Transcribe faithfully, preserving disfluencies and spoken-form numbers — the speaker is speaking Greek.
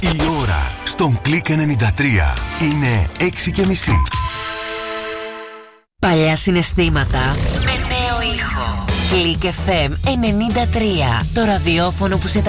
Η ώρα στον Click ενενήντα τρία είναι έξι και μισή. Παλιά συναισθήματα με νέο ήχο. Click εφ εμ ενενήντα τρία. Το ραδιόφωνο που σε